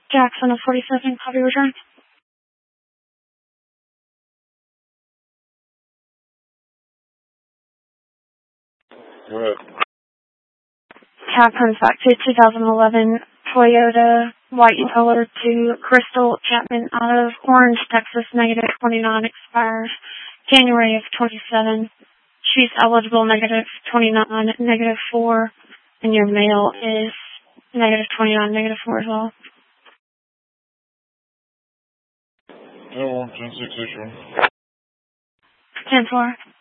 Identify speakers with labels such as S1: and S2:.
S1: Jackson of 47, copy return.
S2: Go ahead.
S1: Cab turns back to 2011 Toyota white and color to Crystal Chapman out of Orange, Texas, negative 29, expires January of 27. She's eligible negative 29, negative 4, and your mail is negative 29, negative 4 as well.
S2: 10-4.
S1: 10-4.